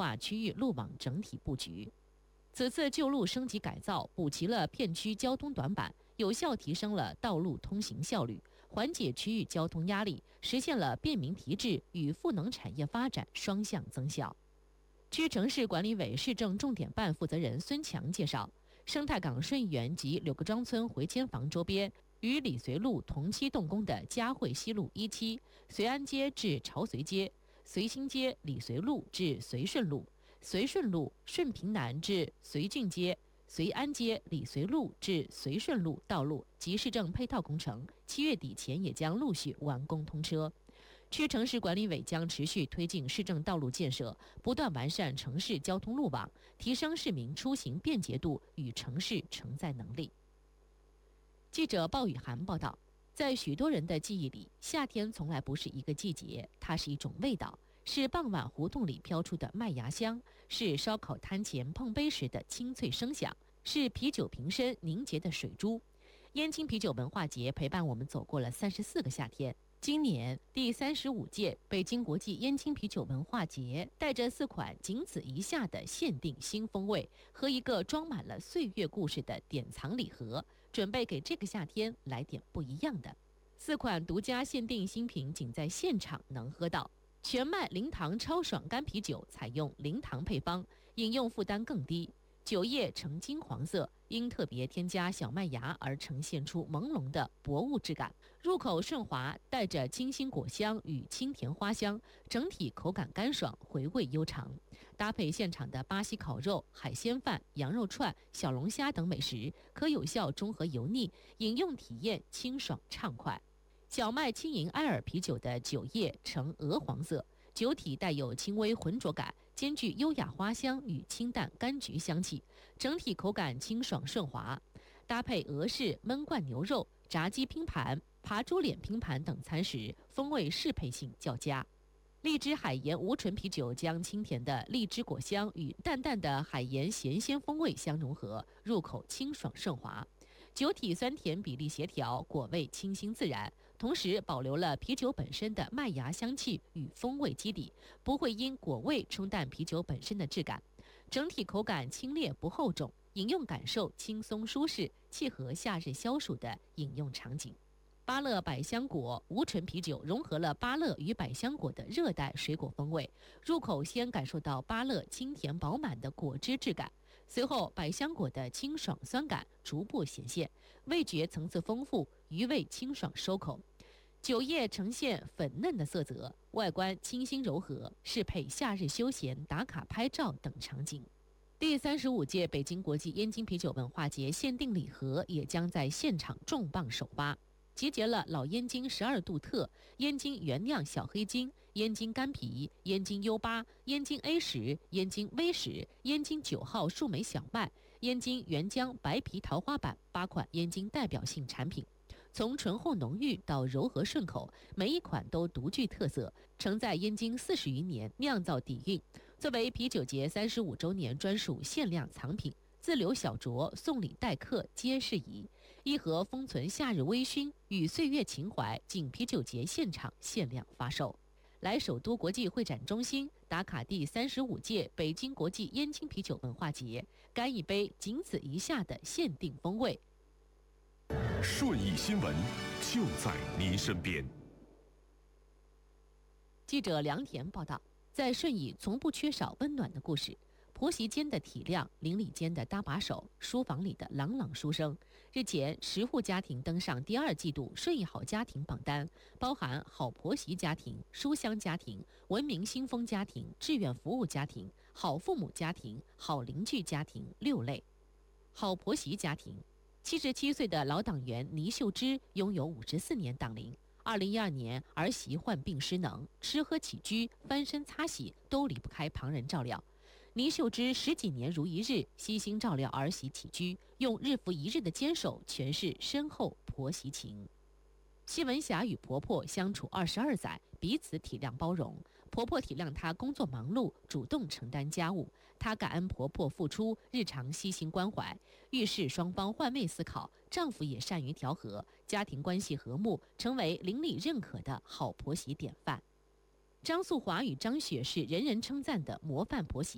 划区域路网整体布局。此次旧路升级改造，补齐了片区交通短板，有效提升了道路通行效率，缓解区域交通压力，实现了便民提质与赋能产业发展双向增效。区城市管理委市政重点办负责人孙强介绍，生态港顺义园及柳各庄村回迁房周边与李随路同期动工的嘉惠西路1期、随安街至朝随街、随新街李随路至随顺路、随顺路顺平南至随郡街、随安街李随路至随顺路道路及市政配套工程，7月底前也将陆续完工通车。区城市管理委将持续推进市政道路建设，不断完善城市交通路网，提升市民出行便捷度与城市承载能力。记者鲍雨涵报道，在许多人的记忆里，夏天从来不是一个季节，它是一种味道，是傍晚胡同里飘出的麦芽香，是烧烤摊前碰杯时的清脆声响，是啤酒瓶身凝结的水珠。燕京啤酒文化节陪伴我们走过了34个夏天。今年第35届北京国际燕京啤酒文化节带着4款仅此一夏的限定新风味和一个装满了岁月故事的典藏礼盒，准备给这个夏天来点不一样的。4款独家限定新品仅在现场能喝到。全麦零糖超爽干啤酒采用零糖配方，饮用负担更低。酒液呈金黄色，因特别添加小麦芽而呈现出朦胧的薄雾质感，入口顺滑，带着清新果香与清甜花香，整体口感干爽，回味悠长。搭配现场的巴西烤肉、海鲜饭、羊肉串、小龙虾等美食，可有效中和油腻，饮用体验清爽畅快。小麦轻盈埃尔啤酒的酒液呈鹅黄色，酒体带有轻微浑浊感，兼具优雅花香与清淡柑橘香气，整体口感清爽顺滑。搭配俄式焖灌牛肉、炸鸡拼盘、扒猪脸拼盘等餐食，风味适配性较佳。荔枝海盐无醇啤酒将清甜的荔枝果香与淡淡的海盐咸鲜风味相融合，入口清爽顺滑。酒体酸甜比例协调，果味清新自然，同时保留了啤酒本身的麦芽香气与风味基底，不会因果味冲淡啤酒本身的质感。整体口感清冽不厚重，饮用感受轻松舒适，契合夏日消暑的饮用场景。芭乐百香果无醇啤酒融合了芭乐与百香果的热带水果风味，入口先感受到芭乐清甜饱满的果汁质感，随后百香果的清爽酸感逐步显现，味觉层次丰富，余味清爽收口。酒液呈现粉嫩的色泽，外观清新柔和，适配夏日休闲、打卡拍照等场景。第35届北京国际燕京啤酒文化节限定礼盒也将在现场重磅首发，集结了老燕京12度特、燕京原酿小黑金、燕京干啤、燕京 U8、燕京 A10、燕京 V10、燕京9号树莓小麦、燕京原浆白皮桃花版8款燕京代表性产品。从醇厚浓郁到柔和顺口，每一款都独具特色，承载燕京40余年酿造底蕴。作为啤酒节35周年专属限量藏品，自留小酌，送礼待客皆适宜。一盒封存夏日微醺与岁月情怀，仅啤酒节现场限量发售。来首都国际会展中心打卡第35届北京国际燕京啤酒文化节，干一杯仅此一夏的限定风味。 顺义新闻就在您身边。 记者梁田报道，在顺义从不缺少温暖的故事。婆媳间的体谅，邻里间的搭把手，书房里的朗朗书声。日前，10户家庭登上第2季度顺义好家庭榜单，包含好婆媳家庭、书香家庭、文明新风家庭、志愿服务家庭、好父母家庭、好邻居家庭6类。好婆媳家庭，77岁的老党员倪秀芝拥有54年党龄。2012年，儿媳患病失能，吃喝起居、翻身擦洗都离不开旁人照料。倪秀芝10几年如一日，悉心照料儿媳起居，用日复一日的坚守诠释深厚婆媳情。谢文霞与婆婆相处22载，彼此体谅包容。婆婆体谅她工作忙碌，主动承担家务，她感恩婆婆付出，日常悉心关怀。遇事双方换位思考，丈夫也善于调和，家庭关系和睦，成为邻里认可的好婆媳典范。张素华与张雪是人人称赞的模范婆媳。